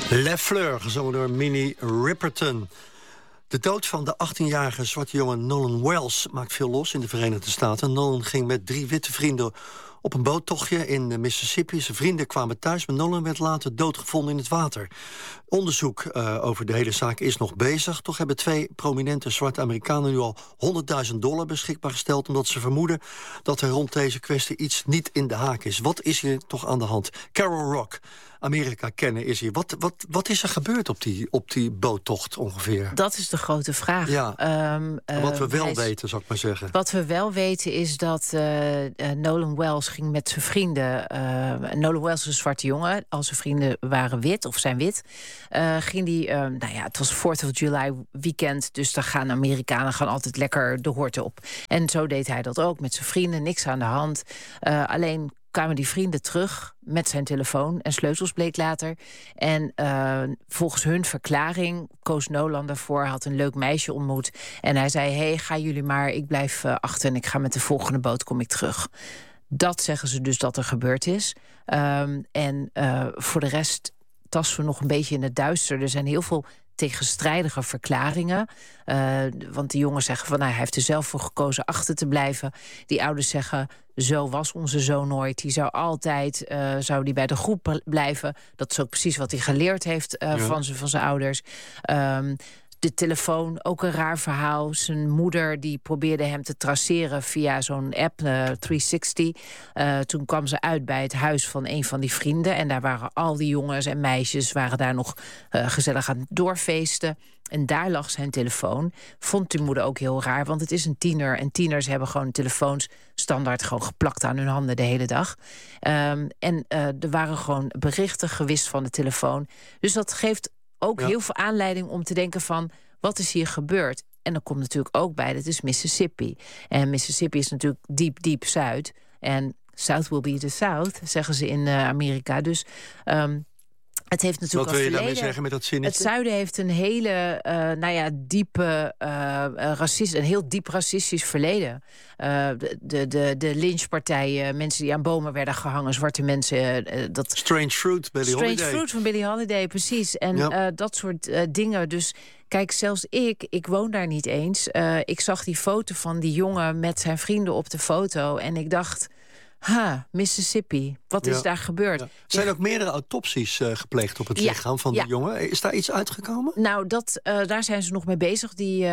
Les Fleurs, gezongen door Minnie Riperton. De dood van de 18-jarige zwarte jongen Nolan Wells maakt veel los in de Verenigde Staten. Nolan ging met 3 witte vrienden op een boottochtje in Mississippi. Zijn vrienden kwamen thuis, maar Nolan werd later doodgevonden in het water. Onderzoek over de hele zaak is nog bezig. Toch hebben 2 prominente zwarte Amerikanen nu al $100.000 beschikbaar gesteld, omdat ze vermoeden dat er rond deze kwestie iets niet in de haak is. Wat is hier toch aan de hand? Carol Rock, Amerika kennen is hier. Wat is er gebeurd op die boottocht ongeveer? Dat is de grote vraag. Ja. Wat we wel weten, zou ik maar zeggen. Wat we wel weten is dat Nolan Wells ging met zijn vrienden. Nolan Wells is een zwarte jongen. Al zijn vrienden waren wit of zijn wit. Ging die, het was 4th of July weekend. Dus daar gaan Amerikanen altijd lekker de hoorte op. En zo deed hij dat ook met zijn vrienden. Niks aan de hand. Alleen kwamen die vrienden terug met zijn telefoon en sleutels, bleek later. En volgens hun verklaring koos Nolan daarvoor, had een leuk meisje ontmoet. En hij zei, hey, gaan jullie maar, ik blijf achter en ik ga met de volgende boot, kom ik terug. Dat zeggen ze dus dat er gebeurd is. Voor de rest tasten we nog een beetje in het duister. Er zijn heel veel tegenstrijdige verklaringen. Want die jongens zeggen van, hij heeft er zelf voor gekozen achter te blijven. Die ouders zeggen, zo was onze zoon nooit. Die zou altijd bij de groep blijven. Dat is ook precies wat hij geleerd heeft van zijn ouders. De telefoon, ook een raar verhaal. Zijn moeder die probeerde hem te traceren via zo'n app, 360. Toen kwam ze uit bij het huis van een van die vrienden. En daar waren al die jongens en meisjes waren daar nog gezellig aan het doorfeesten. En daar lag zijn telefoon. Vond die moeder ook heel raar, want het is een tiener. En tieners hebben gewoon telefoons standaard gewoon geplakt aan hun handen de hele dag. Er waren gewoon berichten gewist van de telefoon. Dus dat geeft ook heel veel aanleiding om te denken van, wat is hier gebeurd? En dan komt natuurlijk ook bij, dat is Mississippi. En Mississippi is natuurlijk diep Zuid. En South will be the South, zeggen ze in Amerika. Dus het heeft natuurlijk wat wil je verleden. daarmee zeggen met dat zinnetje? Het zuiden heeft een hele een heel diep racistisch verleden. De lynchpartijen, mensen die aan bomen werden gehangen, zwarte mensen. Strange Fruit, Billie Holiday. Strange Fruit van Billie Holiday, precies. En dat soort dingen. Dus kijk, zelfs ik woon daar niet eens. Ik zag die foto van die jongen met zijn vrienden op de foto en ik dacht, Mississippi, wat is daar gebeurd? Ja. Zijn ook meerdere autopsies gepleegd op het lichaam van die jongen? Is daar iets uitgekomen? Nou, daar zijn ze nog mee bezig.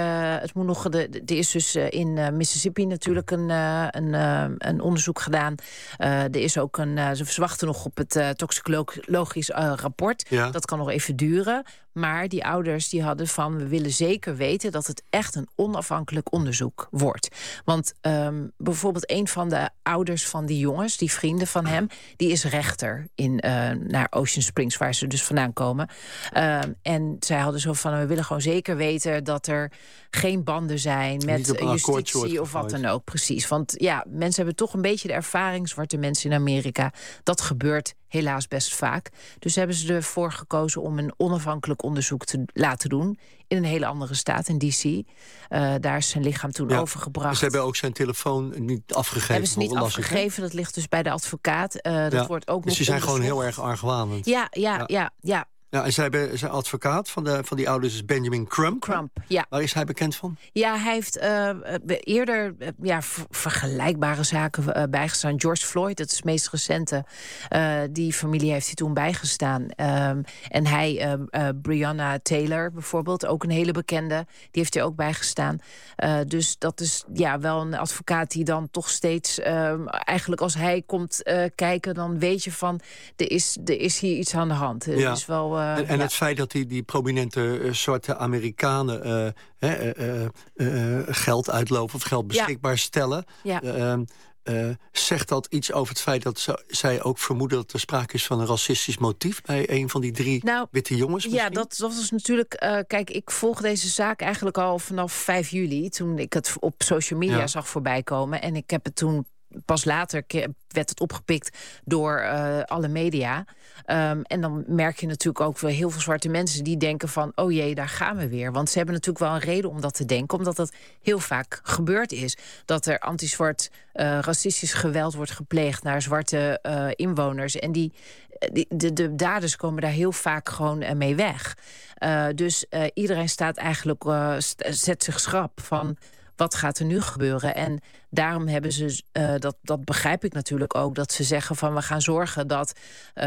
Er is dus in Mississippi natuurlijk een onderzoek gedaan. Er is ook ze verwachten nog op het toxicologisch rapport. Ja. Dat kan nog even duren. Maar die ouders die hadden van, we willen zeker weten dat het echt een onafhankelijk onderzoek wordt. Want bijvoorbeeld een van de ouders van die jongens, die vrienden van hem, die is rechter naar Ocean Springs, waar ze dus vandaan komen. En zij hadden zo van, we willen gewoon zeker weten dat er geen banden zijn met justitie of wat dan ook. Precies, want ja, mensen hebben toch een beetje de ervaring, zwarte mensen in Amerika, dat gebeurt helaas best vaak. Dus hebben ze ervoor gekozen om een onafhankelijk onderzoek te laten doen in een hele andere staat, in D.C. Daar is zijn lichaam toen overgebracht. Ze hebben ook zijn telefoon niet afgegeven. Hebben ze niet afgegeven, dat ligt dus bij de advocaat. Dat wordt ook dus die zijn gewoon heel erg argwanend. Ja. Ja, en zijn advocaat van die ouders is Benjamin Crump. Ja. Waar is hij bekend van? Ja, hij heeft eerder vergelijkbare zaken bijgestaan. George Floyd, dat is het meest recente. Die familie heeft hij toen bijgestaan. En hij, Breonna Taylor bijvoorbeeld, ook een hele bekende. Die heeft hij ook bijgestaan. Dus dat is wel een advocaat die dan toch steeds, eigenlijk als hij komt kijken, dan weet je van, er is hier iets aan de hand. Ja. Is wel, en het feit dat die prominente zwarte Amerikanen geld uitlopen of geld beschikbaar stellen. Ja. Zegt dat iets over het feit dat zij ook vermoeden dat er sprake is van een racistisch motief bij een van die 3 witte jongens? Misschien? Ja, dat was natuurlijk. Kijk, ik volg deze zaak eigenlijk al vanaf 5 juli, toen ik het op social media zag voorbij komen. En ik heb het toen pas later werd het opgepikt door alle media. En dan merk je natuurlijk ook wel heel veel zwarte mensen die denken van, oh jee, daar gaan we weer. Want ze hebben natuurlijk wel een reden om dat te denken, omdat dat heel vaak gebeurd is. Dat er anti-zwart racistisch geweld wordt gepleegd naar zwarte inwoners. En de daders komen daar heel vaak gewoon mee weg. Dus iedereen staat eigenlijk, zet zich schrap van, wat gaat er nu gebeuren? En daarom hebben ze, dat begrijp ik natuurlijk ook, dat ze zeggen van, we gaan zorgen dat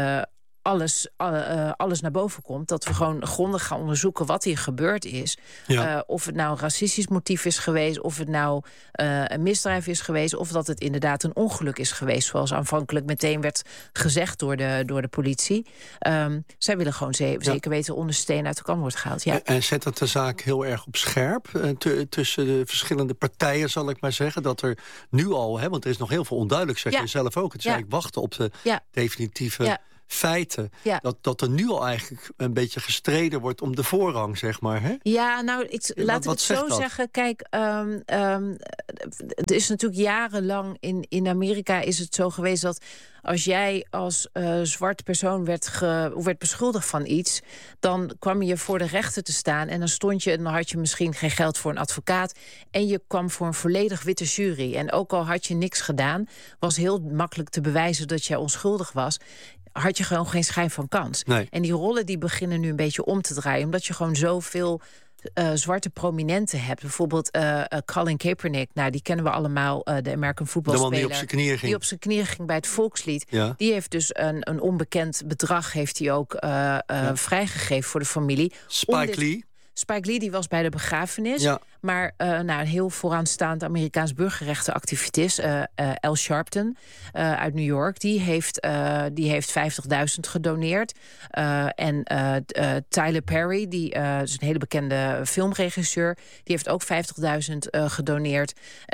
alles naar boven komt. Dat we gewoon grondig gaan onderzoeken wat hier gebeurd is. Ja. Of het nou een racistisch motief is geweest, of het nou een misdrijf is geweest, of dat het inderdaad een ongeluk is geweest, zoals aanvankelijk meteen werd gezegd door de politie. Zij willen gewoon zeker weten onder steen uit de kan wordt gehaald. Ja. En zet dat de zaak heel erg op scherp tussen de verschillende partijen, zal ik maar zeggen, dat er nu al, want er is nog heel veel onduidelijk, zeg je zelf ook. Het is eigenlijk wachten op de definitieve feiten. Ja. Dat er nu al eigenlijk een beetje gestreden wordt om de voorrang, zeg maar. Hè? Ja, nou, laat ik het zo zeggen. Kijk, het is natuurlijk jarenlang in Amerika is het zo geweest dat als jij als zwarte persoon werd beschuldigd van iets, dan kwam je voor de rechter te staan en dan had je misschien geen geld voor een advocaat en je kwam voor een volledig witte jury. En ook al had je niks gedaan, was heel makkelijk te bewijzen dat jij onschuldig was, had je gewoon geen schijn van kans. Nee. En die rollen die beginnen nu een beetje om te draaien, omdat je gewoon zoveel zwarte prominenten hebt. Bijvoorbeeld Colin Kaepernick, nou, die kennen we allemaal, de American voetbalspeler. De man die op zijn knieën ging. Bij het volkslied. Ja. Die heeft dus een onbekend bedrag heeft hij ook vrijgegeven voor de familie. Spike Lee die was bij de begrafenis. Ja. Maar een heel vooraanstaand Amerikaans burgerrechtenactivist, Al Sharpton uit New York, die heeft $50.000 gedoneerd. En Tyler Perry, die is een hele bekende filmregisseur, die heeft ook $50.000 gedoneerd.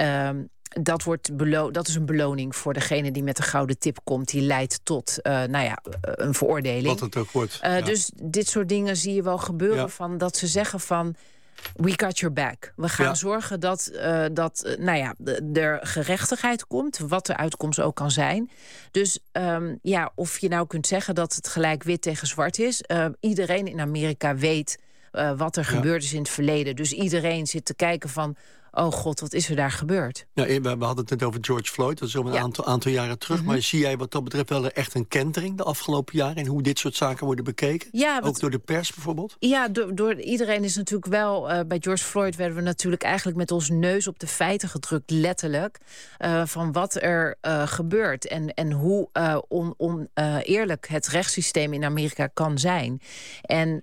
Dat is een beloning voor degene die met de gouden tip komt. Die leidt tot een veroordeling. Wat het ook wordt. Dus dit soort dingen zie je wel gebeuren, van dat ze zeggen van, we got your back. We gaan zorgen dat er gerechtigheid komt, wat de uitkomst ook kan zijn. Dus of je nou kunt zeggen dat het gelijk wit tegen zwart is. Iedereen in Amerika weet wat er gebeurd is in het verleden. Dus iedereen zit te kijken van, oh god, wat is er daar gebeurd? Ja, we hadden het net over George Floyd, dat is al een aantal jaren terug. Mm-hmm. Maar zie jij wat dat betreft wel echt een kentering de afgelopen jaren en hoe dit soort zaken worden bekeken? Ja, ook door de pers bijvoorbeeld? Ja, door iedereen is natuurlijk wel, bij George Floyd werden we natuurlijk eigenlijk met ons neus op de feiten gedrukt, letterlijk, van wat er gebeurt en hoe oneerlijk het rechtssysteem in Amerika kan zijn. En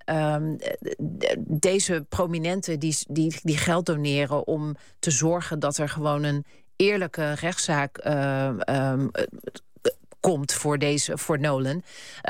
deze prominenten die geld doneren om te zorgen dat er gewoon een eerlijke rechtszaak komt voor Nolan.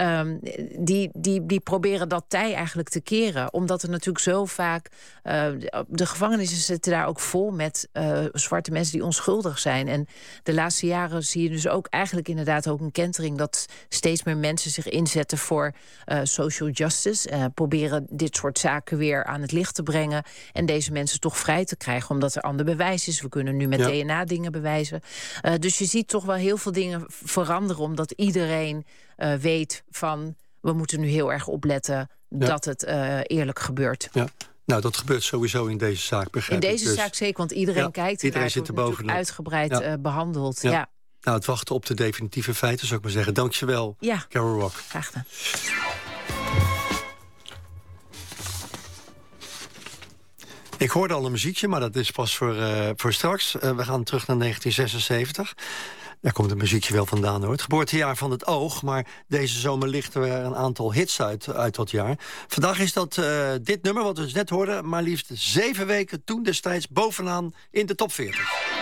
Die proberen dat tij eigenlijk te keren. Omdat er natuurlijk zo vaak de gevangenissen zitten daar ook vol met zwarte mensen die onschuldig zijn. En de laatste jaren zie je dus ook eigenlijk inderdaad ook een kentering dat steeds meer mensen zich inzetten voor social justice. Proberen dit soort zaken weer aan het licht te brengen en deze mensen toch vrij te krijgen, omdat er ander bewijs is. We kunnen nu met DNA dingen bewijzen. Dus je ziet toch wel heel veel dingen veranderen, omdat iedereen weet van, we moeten nu heel erg opletten dat het eerlijk gebeurt. Ja. Nou, dat gebeurt sowieso in deze zaak, begrijp ik. In deze zaak zeker, want iedereen kijkt. Iedereen zit er bovenop. Uitgebreid behandeld. Ja. Nou, het wachten op de definitieve feiten, zou ik maar zeggen. Dankjewel, Carol Rock. Graag gedaan. Ik hoorde al een muziekje, maar dat is pas voor straks. We gaan terug naar 1976. Daar komt het muziekje wel vandaan, hoor. Het geboortejaar van het oog, maar deze zomer lichten er een aantal hits uit dat jaar. Vandaag is dat dit nummer, wat we dus net hoorden, maar liefst 7 weken toen destijds bovenaan in de top 40.